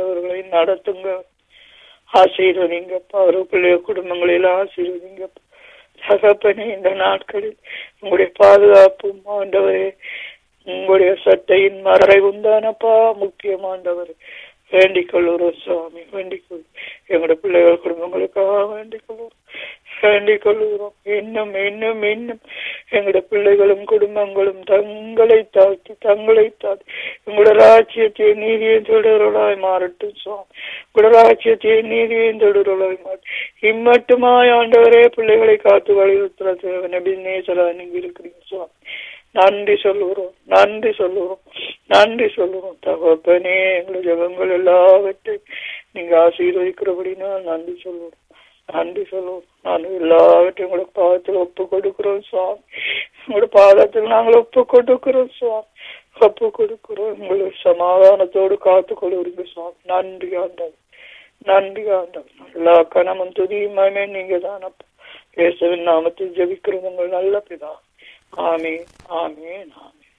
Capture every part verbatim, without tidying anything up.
அவர்களை நடத்துங்க, ஆசீர்வதிங்கப்பா. ஒரு பிள்ளைய குடும்பங்களில் ஆசீர்வதிங்கப்பா. தகப்பனே, இந்த நாட்களில் உங்களுடைய பாதுகாப்பும் ஆண்டவரே, உங்களுடைய சட்டையின் மறைவும் தானப்பா முக்கியமாண்டவர். வேண்டிக் கொள்ளுறோம் சுவாமி, வேண்டிக் கொள். எங்களுடைய பிள்ளைகள் குடும்பங்களுக்காக வேண்டிக் கொள்ளுறோம், வேண்டிக் கொள்ளுகிறோம். இன்னும் இன்னும் இன்னும் எங்களுடைய பிள்ளைகளும் குடும்பங்களும் தங்களை தாழ்த்தி தங்களை தாழ்த்தி உங்களோட ராஜ்யத்தை நீதியின் தொடர்களாய் மாறட்டும் சுவாமி. உங்களோட ராஜ்யத்தை நீதியின் தொடர்களாய் மாறட்டும். இம்மட்டுமாய் ஆண்டவரே பிள்ளைகளை காத்து வழிநடத்துற நேசலா நீங்க இருக்கிறீங்க சுவாமி. நன்றி சொல்லுகிறோம், நன்றி சொல்லுகிறோம், நன்றி சொல்லுகிறோம். தகப்பனே, எங்களுடைய ஜெபங்கள் எல்லாவற்றையும் நீங்க ஆசீர்வதிக்கிறபடினா நன்றி சொல்லுவோம், நன்றி சொல்லுவோம். நாங்கள் எல்லாவற்றையும் உங்களோட பாதத்தில் ஒப்பு கொடுக்கிறோம் சுவாமி. உங்களோட பாதத்தில் நாங்கள் ஒப்பு கொடுக்கிறோம் சுவாமி, ஒப்பு கொடுக்கிறோம். உங்களுடைய சமாதானத்தோடு காத்து கொள்ளுறீங்க சுவாமி. நன்றி ஆண்டவர், நன்றி ஆண்டவர். எல்லா கணமும் துதியுமே நீங்க தான் அப்பா. இயேசுவின் நாமத்தில் ஜெபிக்கிறோம் உங்கள் நல்ல பிதா. ஆமீன், ஆமீன், ஆமீன்,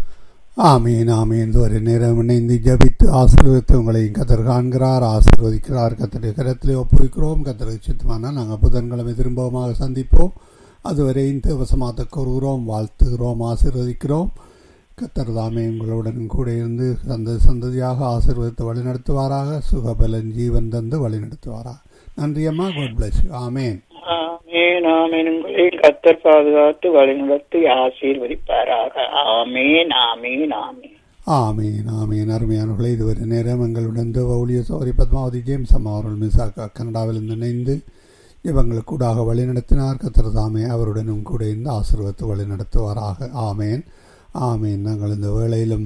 ஆமீன், ஆமீன். ஒரு நேரம் இணைந்து ஜபித்து ஆசீர்வதித்து உங்களையும் கத்தர் காண்கிறார், ஆசீர்வதிக்கிறார். கத்தருடைய கரத்திலே ஒப்புவிக்கிறோம். கத்தருக்கு சித்தமானால் நாங்கள் புதன்கிழமை திரும்பமாக சந்திப்போம். அதுவரை இந்த வசமாத்த கூறுகிறோம், வாழ்த்துகிறோம், ஆசீர்வதிக்கிறோம். கத்தர் தாமே உங்களுடன் கூட இருந்து சந்த சந்ததியாக ஆசீர்வதித்து வழிநடத்துவாராக. சுகபலன் ஜீவன் தந்து வழிநடத்துவாராக. நன்றி அம்மா. God bless you. ஆமேன், ஆமேன், ஆமேன். உங்களை கத்தர் பாதுகாத்து வழிநடத்தி ஆசீர்வதிப்பாராக. ஆமேன், ஆமேன், ஆமேன், ஆமீன், ஆமீன். அருமையானவர்களே, இதுவரை நேரம் எங்களுடன் ஊழிய சௌரி பத்மாவதி ஜேம்ஸ் அம்மா அவர்கள் மிசாக்கா கனடாவில் இணைந்து இவங்களுக்கு கூடாக வழிநடத்தினார். கத்தர் தாமே அவருடனும் கூட இருந்து ஆசீர்வதித்து வழிநடத்துவாராக. ஆமேன், ஆமீன். நாங்கள் இந்த வேளையிலும்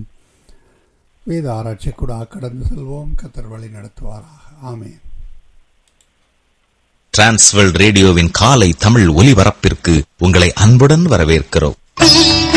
வேத ஆராய்ச்சி கூட கடந்து செல்வோம். கத்தர் வழி நடத்துவாராக. ஆமேன். டிரான்ஸ்வேர்ல்ட் ரேடியோவின் காலை தமிழ் ஒலிபரப்பிற்கு உங்களை அன்புடன் வரவேற்கிறோம்.